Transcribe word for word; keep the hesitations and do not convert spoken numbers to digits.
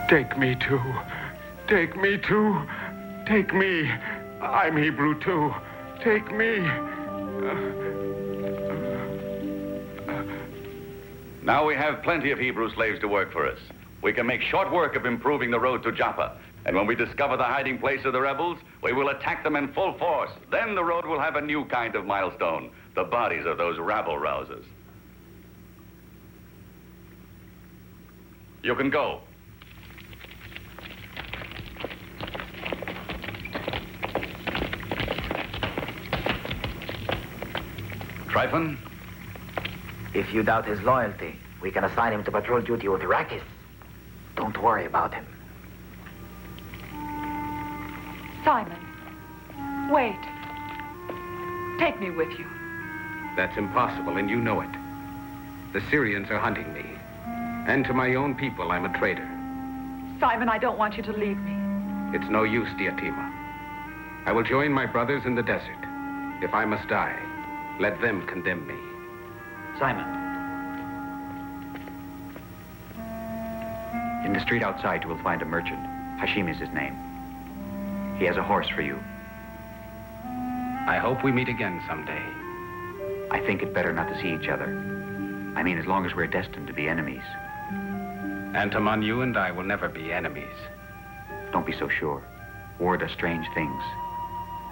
Take me too. Take me too. Take me. I'm Hebrew too. Take me. Now we have plenty of Hebrew slaves to work for us. We can make short work of improving the road to Joppa. And when we discover the hiding place of the rebels, we will attack them in full force. Then the road will have a new kind of milestone, the bodies of those rabble-rousers. You can go. Tryphon? If you doubt his loyalty, we can assign him to patrol duty with Rakis. Don't worry about him. Simon, wait. Take me with you. That's impossible, and you know it. The Syrians are hunting me. And to my own people, I'm a traitor. Simon, I don't want you to leave me. It's no use, Diotima. I will join my brothers in the desert. If I must die, let them condemn me. Simon. In the street outside, you will find a merchant. Hashim is his name. He has a horse for you. I hope we meet again someday. I think it better not to see each other. I mean, as long as we're destined to be enemies. Antamon, you and I will never be enemies. Don't be so sure. War does strange things.